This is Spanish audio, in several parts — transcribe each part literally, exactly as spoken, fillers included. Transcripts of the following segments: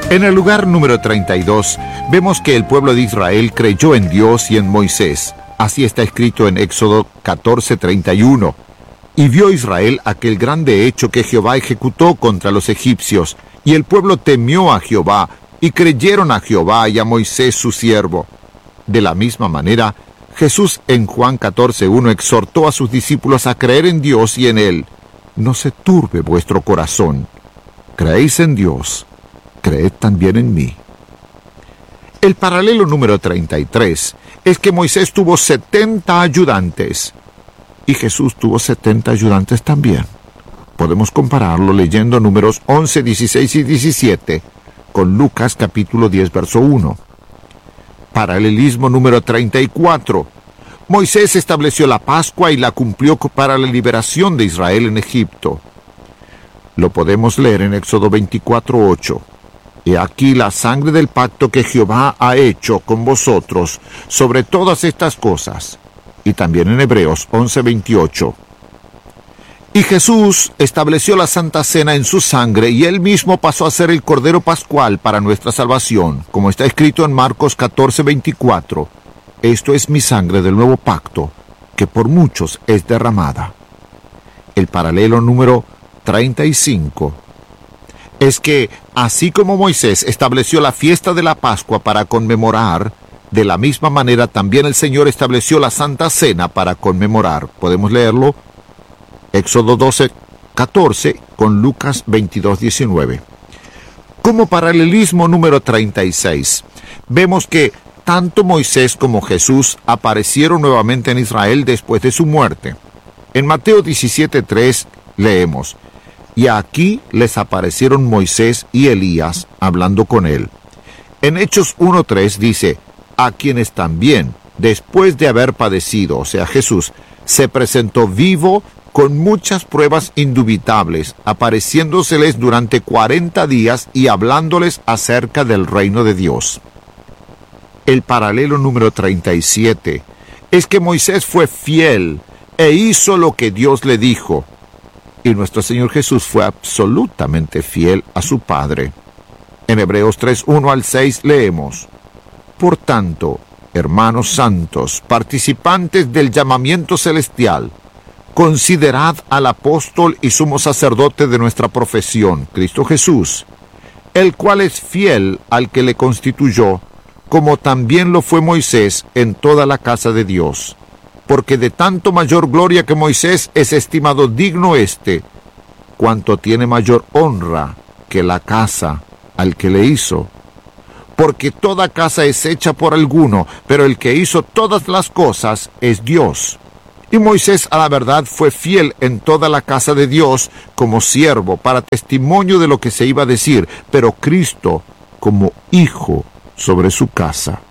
En el lugar número treinta y dos, vemos que el pueblo de Israel creyó en Dios y en Moisés. Así está escrito en Éxodo catorce, treinta y uno. Y vio Israel aquel grande hecho que Jehová ejecutó contra los egipcios, y el pueblo temió a Jehová, y creyeron a Jehová y a Moisés su siervo. De la misma manera, Jesús en Juan catorce, uno exhortó a sus discípulos a creer en Dios y en Él. No se turbe vuestro corazón. Creéis en Dios, creed también en mí. El paralelo número treinta y tres es que Moisés tuvo setenta ayudantes y Jesús tuvo setenta ayudantes también. Podemos compararlo leyendo números once, dieciséis y diecisiete con Lucas capítulo diez, verso uno. Paralelismo número treinta y cuatro. Moisés estableció la Pascua y la cumplió para la liberación de Israel en Egipto. Lo podemos leer en Éxodo veinticuatro, ocho. He aquí la sangre del pacto que Jehová ha hecho con vosotros sobre todas estas cosas. Y también en Hebreos once, veintiocho. Y Jesús estableció la Santa Cena en su sangre, y él mismo pasó a ser el Cordero Pascual para nuestra salvación, como está escrito en Marcos catorce, veinticuatro. Esto es mi sangre del nuevo pacto, que por muchos es derramada. El paralelo número treinta y cinco es que, así como Moisés estableció la fiesta de la Pascua para conmemorar, de la misma manera también el Señor estableció la Santa Cena para conmemorar. Podemos leerlo Éxodo doce, catorce con Lucas veintidós, diecinueve. Como paralelismo número treinta y seis, vemos que tanto Moisés como Jesús aparecieron nuevamente en Israel después de su muerte. En Mateo diecisiete, tres leemos: y aquí les aparecieron Moisés y Elías hablando con él. En Hechos uno, tres dice: a quienes también, después de haber padecido, o sea Jesús, se presentó vivo con muchas pruebas indubitables, apareciéndoseles durante cuarenta días y hablándoles acerca del reino de Dios. El paralelo número treinta y siete es que Moisés fue fiel e hizo lo que Dios le dijo, y nuestro Señor Jesús fue absolutamente fiel a su Padre. En Hebreos tres, uno al seis leemos: por tanto, hermanos santos, participantes del llamamiento celestial, considerad al apóstol y sumo sacerdote de nuestra profesión, Cristo Jesús, el cual es fiel al que le constituyó, como también lo fue Moisés en toda la casa de Dios. Porque de tanto mayor gloria que Moisés es estimado digno éste, cuanto tiene mayor honra que la casa al que le hizo. Porque toda casa es hecha por alguno, pero el que hizo todas las cosas es Dios. Y Moisés a la verdad fue fiel en toda la casa de Dios como siervo, para testimonio de lo que se iba a decir, pero Cristo como hijo sobre su casa.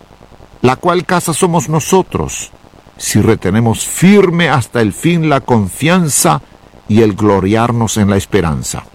La cual casa somos nosotros, si retenemos firme hasta el fin la confianza y el gloriarnos en la esperanza.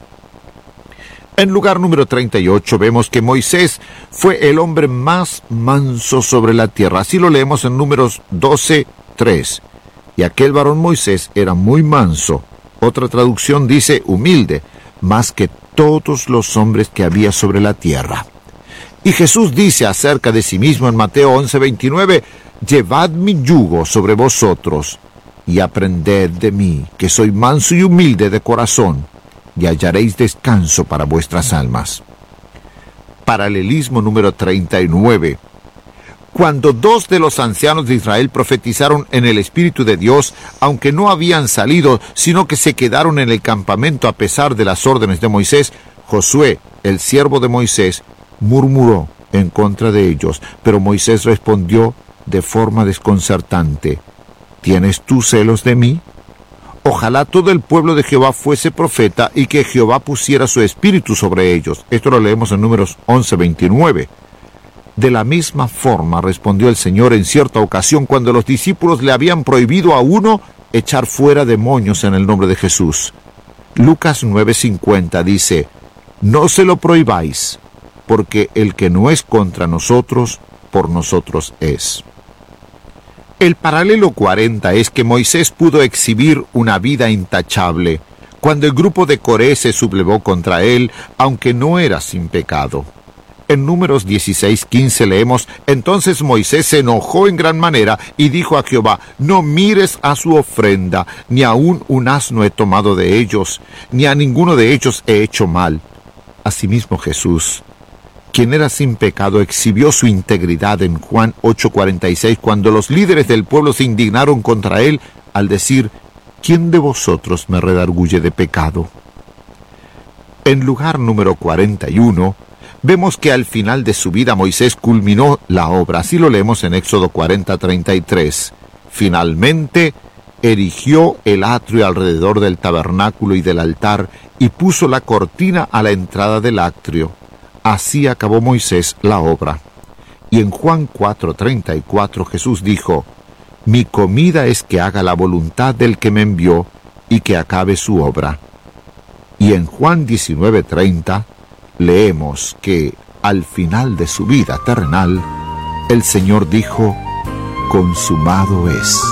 En lugar número treinta y ocho vemos que Moisés fue el hombre más manso sobre la tierra. Así lo leemos en Números doce, tres. Y aquel varón Moisés era muy manso. Otra traducción dice humilde, más que todos los hombres que había sobre la tierra. Y Jesús dice acerca de sí mismo en Mateo once, veintinueve, llevad mi yugo sobre vosotros y aprended de mí, que soy manso y humilde de corazón, y hallaréis descanso para vuestras almas. Paralelismo número treinta y nueve. Cuando dos de los ancianos de Israel profetizaron en el Espíritu de Dios, aunque no habían salido, sino que se quedaron en el campamento a pesar de las órdenes de Moisés, Josué, el siervo de Moisés, murmuró en contra de ellos, pero Moisés respondió de forma desconcertante: ¿tienes tú celos de mí? Ojalá todo el pueblo de Jehová fuese profeta y que Jehová pusiera su espíritu sobre ellos. Esto lo leemos en Números once, veintinueve. De la misma forma respondió el Señor en cierta ocasión cuando los discípulos le habían prohibido a uno echar fuera demonios en el nombre de Jesús. Lucas nueve, cincuenta dice: no se lo prohibáis, porque el que no es contra nosotros, por nosotros es. El paralelo cuarenta es que Moisés pudo exhibir una vida intachable cuando el grupo de Coré se sublevó contra él, aunque no era sin pecado. En Números dieciséis quince leemos: Entonces Moisés se enojó en gran manera y dijo a Jehová: No mires a su ofrenda, ni aun un asno he tomado de ellos, ni a ninguno de ellos he hecho mal. Asimismo Jesús, quien era sin pecado, exhibió su integridad en Juan ocho cuarenta y seis, cuando los líderes del pueblo se indignaron contra él al decir: ¿Quién de vosotros me redarguye de pecado? En lugar número cuarenta y uno, vemos que al final de su vida Moisés culminó la obra. Así lo leemos en Éxodo cuarenta treinta y tres. Finalmente erigió el atrio alrededor del tabernáculo y del altar y puso la cortina a la entrada del atrio. Así acabó Moisés la obra. Y en Juan cuatro treinta y cuatro Jesús dijo: Mi comida es que haga la voluntad del que me envió y que acabe su obra. Y en Juan diecinueve treinta leemos que al final de su vida terrenal, el Señor dijo: consumado es.